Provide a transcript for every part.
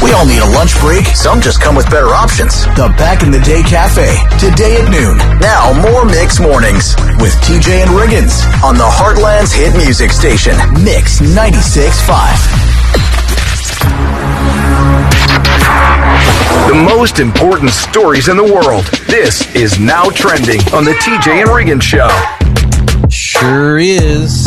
We all need a lunch break. Some just come with better options. The Back in the Day Cafe, today at noon. Now, more Mix Mornings with TJ and Riggins on the Heartland's hit music station, Mix 96.5. The most important stories in the world. This is Now Trending on the TJ and Riggins Show. Sure is.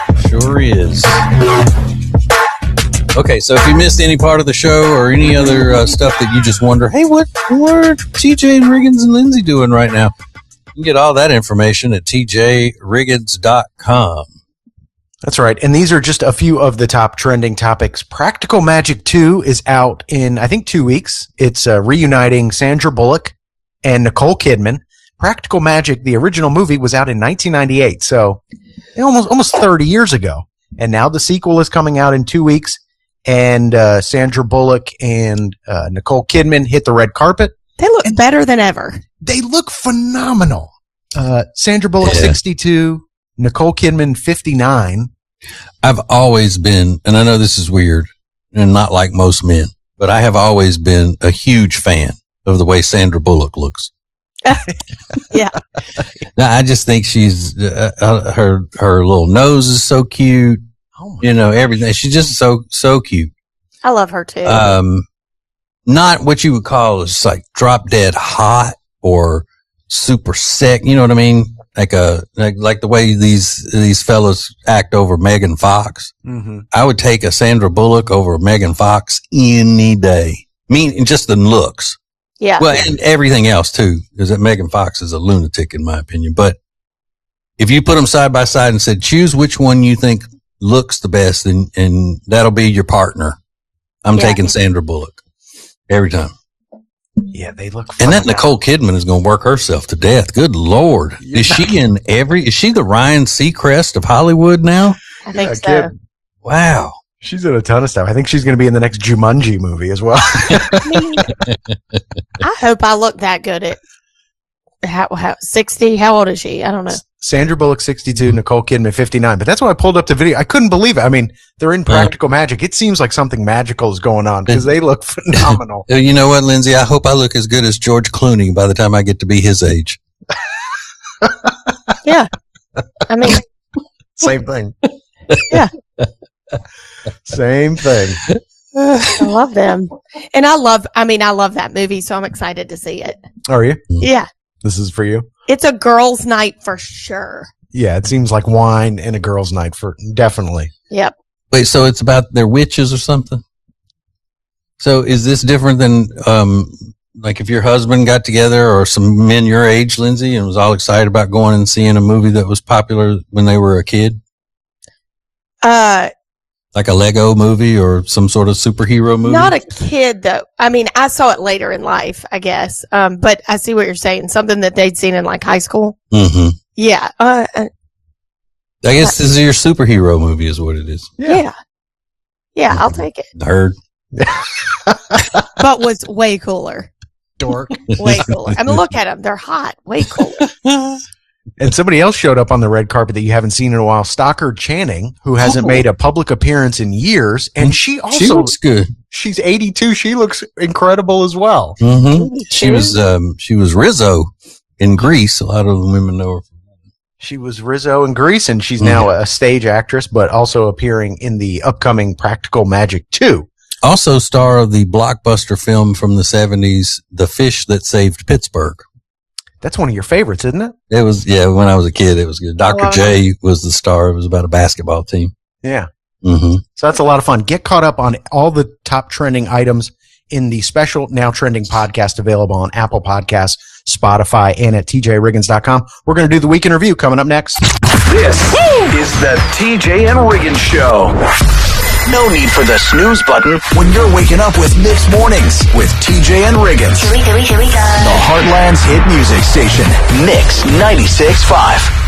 Okay, so if you missed any part of the show or any other stuff that you just wonder, hey, what are TJ and Riggins and Lindsay doing right now? You can get all that information at tjriggins.com. That's right. And these are just a few of the top trending topics. Practical Magic 2 is out in, I think, 2 weeks. It's reuniting Sandra Bullock and Nicole Kidman. Practical Magic, the original movie, was out in 1998, so almost 30 years ago. And now the sequel is coming out in 2 weeks, and Sandra Bullock and Nicole Kidman hit the red carpet. They look better than ever. They look phenomenal. Sandra Bullock, 62, Nicole Kidman, 59. I've always been, and I know this is weird, and not like most men, but I have always been a huge fan of the way Sandra Bullock looks. Yeah. Now, I just think she's her little nose is so cute. Oh you know, everything. She's just so cute. I love her too. Not what you would call is like drop dead hot or super sick. You know what I mean? Like the way these fellas act over Megan Fox. Mm-hmm. I would take a Sandra Bullock over Megan Fox any day. I mean, just the looks. Yeah. Well, and everything else too, is that Megan Fox is a lunatic in my opinion. But if you put them side by side and said, choose which one you think looks the best and that'll be your partner, I'm taking Sandra Bullock every time. Yeah, they look And that Nicole Kidman is going to work herself to death. Good Lord. Is she the Ryan Seacrest of Hollywood now? I think so. Kid. Wow. She's in a ton of stuff. I think she's going to be in the next Jumanji movie as well. I hope I look that good at 60. How old is she? I don't know. Sandra Bullock, 62, Nicole Kidman, 59. But that's why I pulled up the video. I couldn't believe it. I mean, they're in Practical Magic. It seems like something magical is going on because they look phenomenal. You know what, Lindsay? I hope I look as good as George Clooney by the time I get to be his age. Yeah. I mean, same thing. Yeah. Same thing. I love them. And I love that movie, so I'm excited to see it. Are you? Yeah. This is for you? It's a girls' night for sure. Yeah, it seems like wine and a girls' night for definitely. Yep. Wait, so it's about their witches or something? So is this different than, like if your husband got together or some men your age, Lindsay, and was all excited about going and seeing a movie that was popular when they were a kid? Like a Lego movie or some sort of superhero movie? Not a kid, though. I mean, I saw it later in life, I guess. But I see what you're saying. Something that they'd seen in like high school. Mm-hmm. Yeah. I guess this is your superhero movie is what it is. Yeah. Yeah, I'll take it. Nerd. But was way cooler. Dork. Way cooler. I mean, look at them. They're hot. Way cooler. And somebody else showed up on the red carpet that you haven't seen in a while, Stockard Channing, who hasn't made a public appearance in years. And she looks good. She's 82. She looks incredible as well. Mm-hmm. She was Rizzo in Grease. A lot of the women know her. She was Rizzo in Grease, and she's now a stage actress, but also appearing in the upcoming Practical Magic 2. Also star of the blockbuster film from the 70s, The Fish That Saved Pittsburgh. That's one of your favorites, isn't it? It was, when I was a kid, it was good. Dr. J was the star. It was about a basketball team. Yeah. Mm-hmm. So that's a lot of fun. Get caught up on all the top trending items in the special Now Trending podcast available on Apple Podcasts, Spotify, and at tjriggins.com. We're going to do the week in review coming up next. This is the TJ and Riggins Show. No need for the snooze button when you're waking up with Mixed Mornings with TJ and Riggins. Here we go. The Heartland's hit music station, Mix 96.5.